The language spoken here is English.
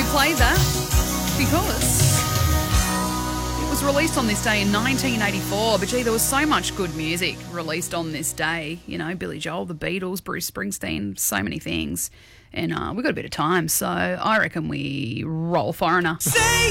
played that because it was released on this day in 1984. But gee, there was so much good music released on this day. You know, Billy Joel, the Beatles, Bruce Springsteen, so many things. And we've got a bit of time, so I reckon we roll Foreigner. Say